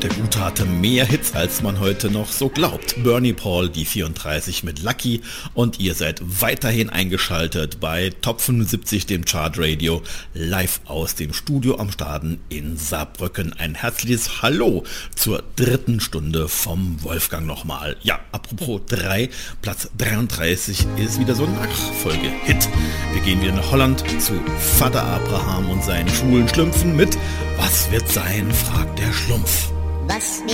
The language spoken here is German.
Der Gute hatte mehr Hits, als man heute noch so glaubt. Bernie Paul, die 34 mit Lucky, und ihr seid weiterhin eingeschaltet bei Top 75, dem Chartradio, live aus dem Studio am Staden in Saarbrücken. Ein herzliches Hallo zur dritten Stunde vom Wolfgang nochmal. Ja, apropos 3, Platz 33 ist wieder so ein Nachfolge-Hit. Wir gehen wieder nach Holland zu Vater Abraham und seinen schwulen Schlümpfen mit "Was wird sein?", fragt der Schlumpf. Was